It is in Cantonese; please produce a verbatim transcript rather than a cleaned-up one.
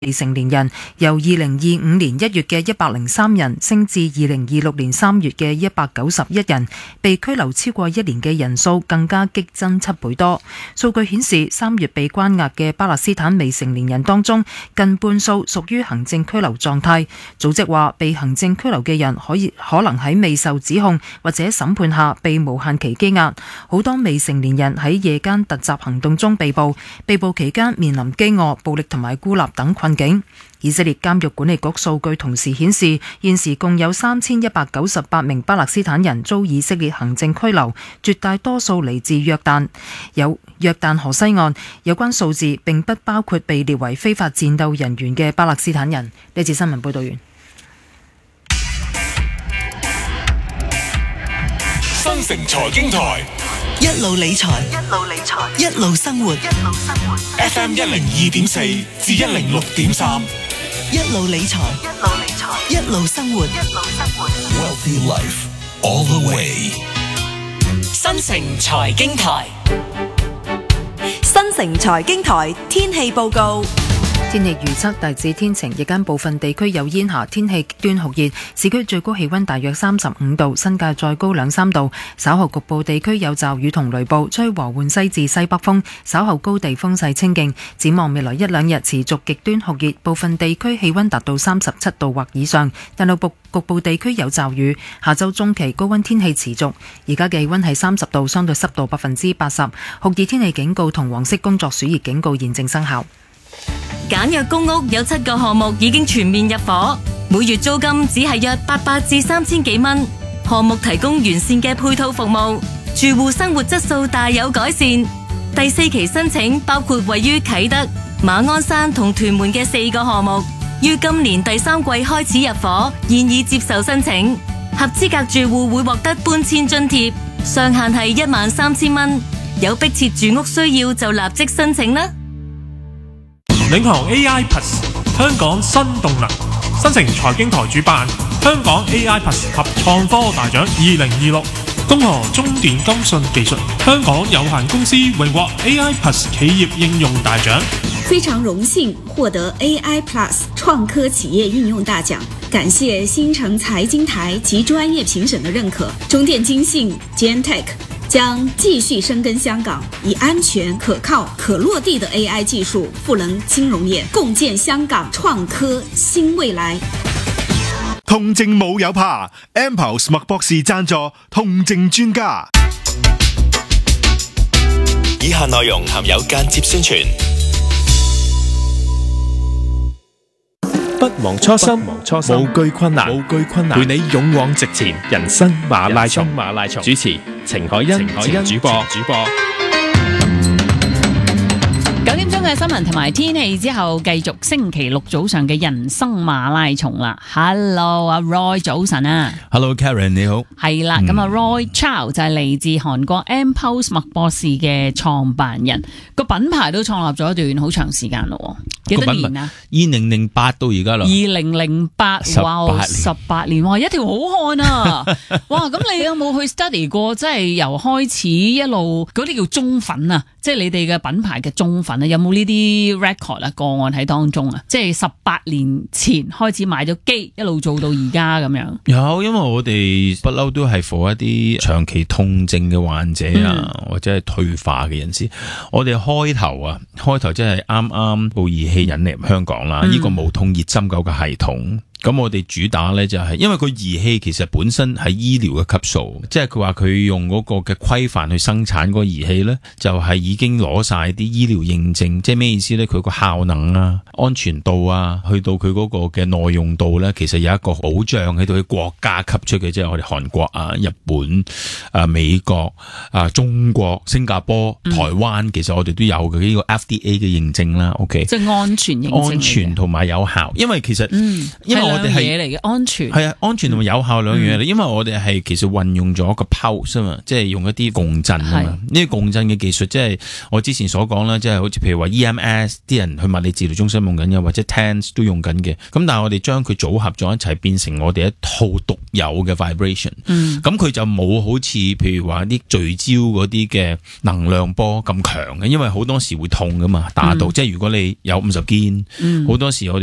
未成年人由二零二五年一月嘅一百零三人升至二零二六年三月嘅一百九十一人，被拘留超過一年嘅人數更加激增七倍多。數據顯示，三月被關押嘅巴勒斯坦未成年人當中，近半數屬於行政拘留狀態。組織話，被行政拘留嘅人可以可能喺未受指控或者審判下被無限期羈押。好多未成年人喺夜間突襲行動中被捕，被捕期間面臨飢餓、暴力同埋孤立等困境。以色列監獄管理局數據同時顯示，現時共有三千一百九十八名巴勒斯坦人遭以色列行政拘留，絕大多數嚟自約旦，有約旦河西岸。有關數字並不包括被列為非法戰鬥人員嘅巴勒斯坦人。呢次新聞報道完。 新城財經台一路理財，一路理財，一路生活，一路生活。 F M 一零二點四至一零六點三， 一路理財，一路理財，一路生活，一路生活。 Wealthy Life all the way。 新城財經台，新城財經台天氣報告。 天氣預測大致天晴，日間部分地區有煙霞，天氣極端酷熱，市區最高氣溫大約三十五度，新界再高兩三度。稍後局部地區有驟雨同雷暴，吹和緩西至西北風，稍後高地風勢清勁。展望未來一兩日持續極端酷熱，部分地區氣溫達到三十七度或以上，但係局局部地區有驟雨。下週中期高溫天氣持續，而家嘅氣溫係三十度，相對濕度百分之八十，酷熱天氣警告同黃色工作暑熱警告現正生效。 簡約公屋有七個項目已經全面入伙，每月租金只係約八百至三千幾蚊。項目提供完善嘅配套服務，住戶生活質素大有改善。第四期申請包括位於啟德、馬鞍山同屯門嘅四個項目，於今年第三季開始入伙，現已接受申請。合資格住戶會獲得搬遷津貼，上限係一萬三千蚊。有迫切住屋需要就立即申請啦。 領航 A I Plus 香港新動能，新城財經台主辦香港 A I Plus 及創科大獎二零二六，恭賀中電金信技術香港有限公司榮獲 A I Plus 企業應用大獎。 非常榮幸獲得 A I Plus 創科企業應用大獎，感謝新城財經台及專業評審的認可。中電金信 Gentech 將繼續深耕香港，以安全、可靠、可落地的 A I 技術賦能金融業，共建香港創科新未來。 痛症冇有怕 ，Ampulse 麥博士贊助痛症專家。 以下內容含有間接宣傳。 不忘初心，無懼困難，無懼困難，陪你勇往直前。人生馬拉松，馬拉松主持程海欣，程主播，主播。 九點鐘嘅新聞同埋天氣之後，繼續星期六早上嘅人生馬拉松啦。Hello， 阿 Roy 早晨啊。 Hello Karen 你好。係啦，咁啊 Roy Chow 就係嚟自韓國 Ampulse 麥博士嘅創辦人，個品牌都創立咗一段好長時間咯。幾多年啊？ 二零零八到而家啦。二零零八，哇，十八年，哇，一條好漢啊！哇，咁你有冇去 study 過？即係由開始一路嗰啲叫中粉啊，即係你哋嘅品牌嘅中粉啊，有冇呢啲 record 啊個案喺當中啊？即係十八年前開始買咗機，一路做到而家咁樣。 有，因為我哋不嬲都係 for 一啲長期痛症嘅患者啊，嗯、或者係退化嘅人士。我哋開頭啊，開頭即係啱啱部儀器引嚟入香港啦，呢、嗯、個無痛熱針灸嘅系統。咁我哋主打咧就係，因為個儀器其實本身係醫療嘅級數，即係佢話佢用嗰個嘅規範去生產嗰個儀器咧，就係已經攞晒啲醫療認證，即係咩意思咧？佢個效能啊、安全度啊，去到佢嗰個嘅耐用度咧，其實有一個保障喺度，喺國家級出嘅，即係我哋韓國啊、日本啊、美國啊、中國、新加坡、台灣，嗯、其實我哋都有嘅呢個 F D A 嘅認證啦。OK， 即係安全認證， 安全同埋有效，因為其實，嗯，因為我哋係嘢嚟嘅安全， 係啊，安全同埋有效兩樣嘢嚟，因為我哋係其實運用咗個 pulse 啊嘛，即係用一啲共振啊嘛。呢個共振嘅技術，即係我之前所講啦，即係好似譬如話 E M S 啲人去物理治療中心用緊嘅，或者 T E N S 都用緊嘅。咁但係我哋將佢組合咗一齊，變成我哋一套獨有嘅 vibration。咁佢就冇好似譬如話啲聚焦嗰啲嘅能量波咁強嘅，因為好多時會痛噶嘛，打到、嗯、即係如果你有五十肩，好、嗯、多時我哋